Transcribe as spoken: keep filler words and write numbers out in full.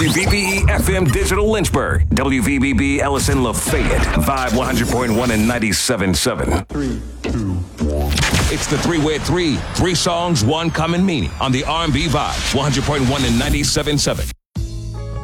W V B E F M Digital Lynchburg, W V B B Ellison Lafayette, Vibe one hundred point one and ninety-seven point seven. Three, two, one. It's the three-way three. Three songs, one common meaning on the R and B Vibe, one hundred point one and ninety-seven point seven.